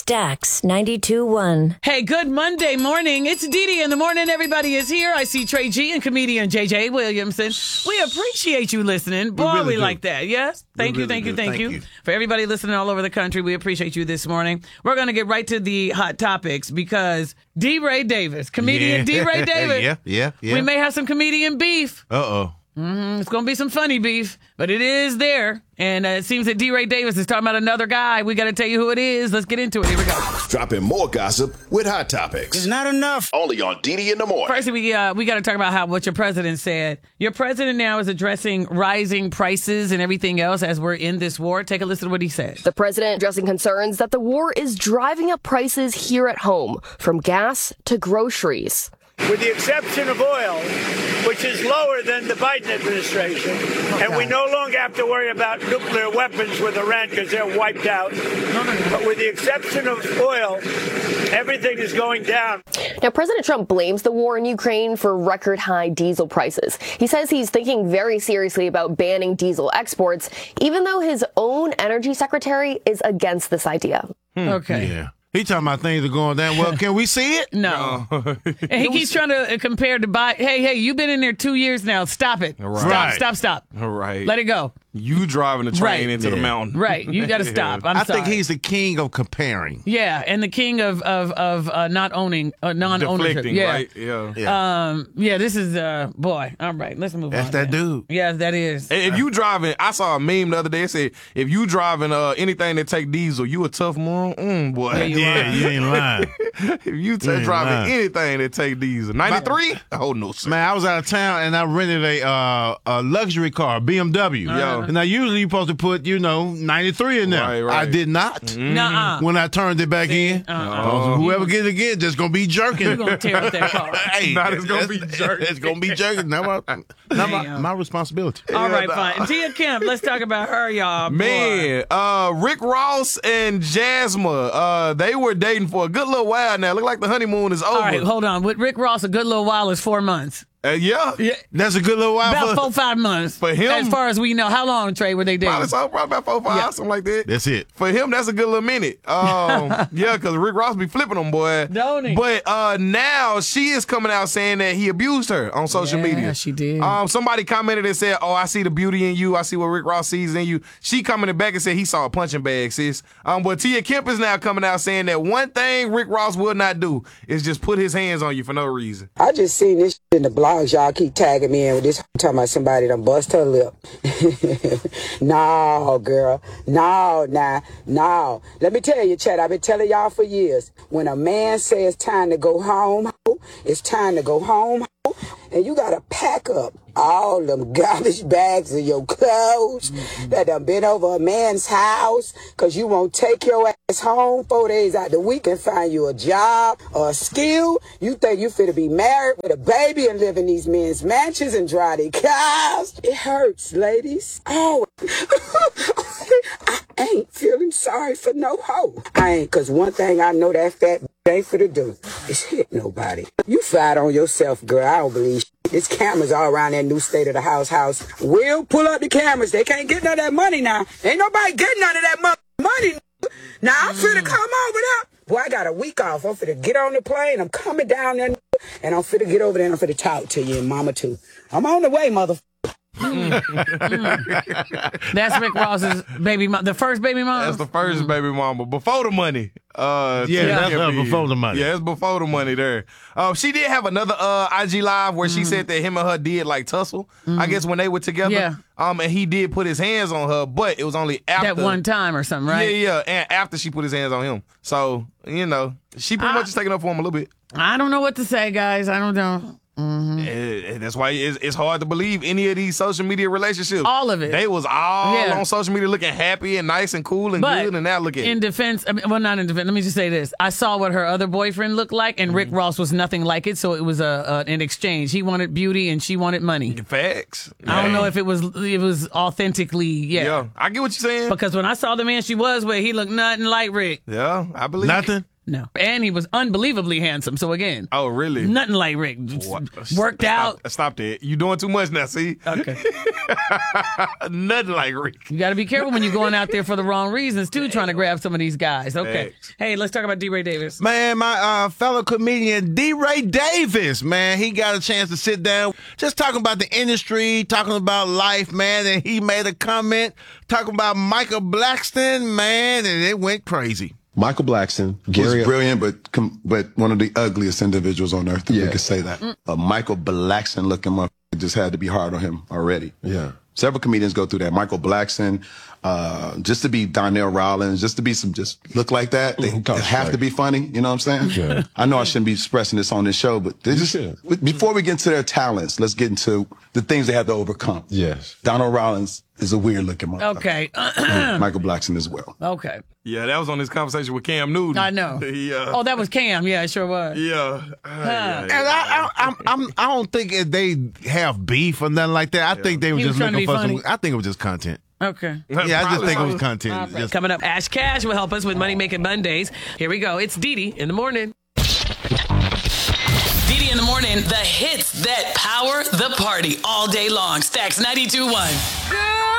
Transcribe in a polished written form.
Stax 92.1. Hey, good Monday morning. It's Dee Dee in the morning. Everybody is here. I see Trey G and comedian JJ Williamson. We appreciate you listening. Boy, we like that. Yes? Thank you. For everybody listening all over the country, we appreciate you this morning. We're going to get right to the hot topics because D. Ray Davis, comedian D. Ray Davis. Yeah. We may have some comedian beef. Uh-oh. It's going to be some funny beef, but it is there. And it seems that D. Ray Davis is talking about another guy. We got to tell you who it is. Let's get into it. Here we go. Dropping more gossip with Hot Topics. It's not enough. Only on Dee in the morning. First, we got to talk about what your president said. Your president now is addressing rising prices and everything else as we're in this war. Take a listen to what he said. The president addressing concerns that the war is driving up prices here at home, from gas to groceries. With the exception of oil, which is lower than the Biden administration, and we no longer have to worry about nuclear weapons with Iran because they're wiped out. But with the exception of oil, everything is going down. Now, President Trump blames the war in Ukraine for record high diesel prices. He says he's thinking very seriously about banning diesel exports, even though his own energy secretary is against this idea. Okay. Yeah. He talking about things are going down. Well, can we see it? No. And he keeps trying to compare to buy. Hey, you've been in there 2 years now. Stop it. Right. Stop. All right. Let it go. You driving the train into the mountain. Right. You got to stop. I sorry. think he's the king of comparing. Yeah, and the king of not owning, non-ownership. Deflecting, Yeah. right? Yeah. This is, boy. All right, let's move on. That's that dude. Yeah, that is. If you driving, I saw a meme the other day. It said, if you driving anything that take diesel, you a tough moron. Boy. Yeah, you ain't lying. If you driving anything that take diesel. 93? Oh, no, sir. Man, I was out of town and I rented a luxury car, BMW. Yeah. And now usually you're supposed to put, 93 in there. Right. I did not. Nuh-uh. When I turned it back in. Whoever gets it again, just going to be jerking. You're going to tear up that car. Hey, Not it's gonna be jerking. It's going to be jerking. Not my responsibility. All right, fine. Tia Kemp, let's talk about her, y'all. Man, Rick Ross and Jasmine, they were dating for a good little while now. Look like the honeymoon is over. All right, hold on. With Rick Ross, a good little while is 4 months. Yeah. That's a good little while About 4-5 months. For him. As far as we know. How long, Trey, were they dating? Probably about 4 or 5, something like that. That's it. For him, that's a good little minute. Yeah, because Rick Ross be flipping them, boy. Don't he? But now she is coming out saying that he abused her on social media. Yeah, she did. Somebody commented and said, I see the beauty in you. I see what Rick Ross sees in you. She commented back and said he saw a punching bag, sis. But Tia Kemp is now coming out saying that one thing Rick Ross will not do is just put his hands on you for no reason. I just seen this in the blogs. Y'all keep tagging me in with this talking about somebody done bust her lip. No, girl. No. Let me tell you, Chad, I've been telling y'all for years. When a man says it's time to go home, it's time to go home. And you got to pack up all them garbage bags of your clothes that done been over a man's house because you won't take your ass home 4 days out the week and find you a job or a skill. You think you finna be married with a baby and live in these men's mansions and drive their cars. It hurts, ladies. Oh, I ain't feeling sorry for no hoe. I ain't, because one thing I know that fat ain't for to do is hit nobody. You fight on yourself, girl. I don't believe shit. There's cameras all around that new state of the house. We'll pull up the cameras. They can't get none of that money now. Ain't nobody getting none of that money. Now, I'm finna come over there. Boy, I got a week off. I'm finna get on the plane. I'm coming down there, and I'm finna get over there, and I'm finna talk to you and mama, too. I'm on the way, motherfucker. That's Rick Ross's baby mom, the first baby mom. That's the first baby mama before the money. That's her before the money. Yeah, it's before the money there. She did have another IG live where she said that him and her did like tussle. I guess when they were together. Yeah. And he did put his hands on her, but it was only after that one time or something, right? Yeah, and after she put his hands on him. So she pretty much is taking up for him a little bit. I don't know what to say, guys. I don't know. And that's why it's hard to believe any of these social media relationships. All of it. They was all on social media looking happy and nice and cool and good, and now look at in defense. Not in defense. Let me just say this: I saw what her other boyfriend looked like, and Rick Ross was nothing like it. So it was an exchange. He wanted beauty, and she wanted money. Facts. I don't know if it was authentically. Yeah, I get what you're saying. Because when I saw the man she was with, he looked nothing like Rick. Yeah, I believe nothing. No. And he was unbelievably handsome. So again. Oh, really? Nothing like Rick. Worked out. Stop that. You doing too much now, see? Okay. Nothing like Rick. You got to be careful when you're going out there for the wrong reasons, too, trying to grab some of these guys. Okay. Hey, let's talk about D. Ray Davis. Man, my fellow comedian D. Ray Davis, man, he got a chance to sit down, just talking about the industry, talking about life, man, and he made a comment talking about Michael Blackson, man, and it went crazy. Michael Blackson was brilliant, but one of the ugliest individuals on earth, if we could say that. Michael Blackson looking motherfucker just had to be hard on him already. Yeah. Several comedians go through that. Michael Blackson, just to be Donnell Rawlins, just to be just look like that. They have to be funny. You know what I'm saying? Yeah. I know I shouldn't be expressing this on this show, but they just, before we get into their talents, let's get into the things they have to overcome. Yes. Donnell Rawlins is a weird looking motherfucker. Okay. Michael Blackson as well. Okay. Yeah, that was on this conversation with Cam Newton. I know. Oh, that was Cam. Yeah, it sure was. Yeah. And I don't think they have beef or nothing like that. I think they were just looking for some. I think it was just content. Okay. Yeah, I just think it was content. Right. Coming up, Ash Cash will help us with Money Making Mondays. Here we go. It's Dee in the morning. Dee in the morning, the hits that power the party all day long. Stacks 92.1.